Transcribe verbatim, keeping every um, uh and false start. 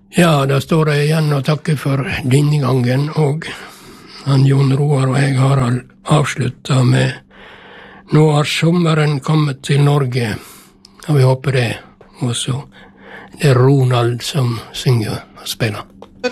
Ja, da står jeg igjen og takker for denne gangen, og han Jon Roar og jeg, Harald, avslutta med Nå har sommeren kommet til Norge, og vi håper det. Og så det er Ronald som synger og spiller.